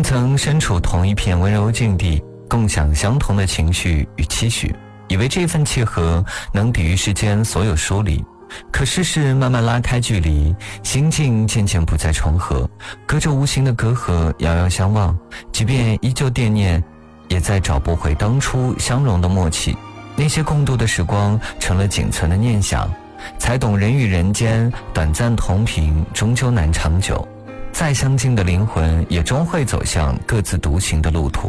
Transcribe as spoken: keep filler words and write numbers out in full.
们曾身处同一片温柔境地，共享相同的情绪与期许，以为这份契合能抵御世间所有疏离。可世事慢慢拉开距离，心境渐渐不再重合，隔着无形的隔阂遥遥相望，即便依旧惦念，也再找不回当初相融的默契。那些共度的时光成了仅存的念想，才懂人与人间短暂同频，终究难长久。再相近的灵魂，也终会走向各自独行的路途。